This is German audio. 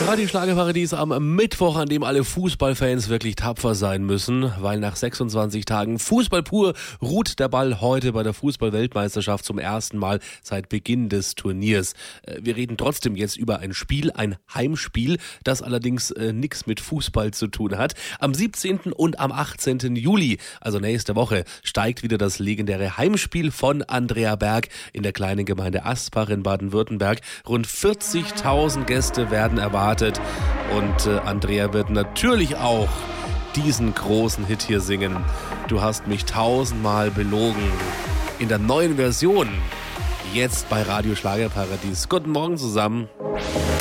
Radio Schlagerparadies am Mittwoch, an dem alle Fußballfans wirklich tapfer sein müssen, weil nach 26 Tagen Fußball pur ruht der Ball heute bei der Fußball-Weltmeisterschaft zum ersten Mal seit Beginn des Turniers. Wir reden trotzdem jetzt über ein Spiel, ein Heimspiel, das allerdings nichts mit Fußball zu tun hat. Am 17. und am 18. Juli, also nächste Woche, steigt wieder das legendäre Heimspiel von Andrea Berg in der kleinen Gemeinde Aspach in Baden-Württemberg. Rund 40.000 Gäste werden erwartet. Und Andrea wird natürlich auch diesen großen Hit hier singen. Du hast mich 1000-mal belogen. In der neuen Version. Jetzt bei Radio Schlagerparadies. Guten Morgen zusammen.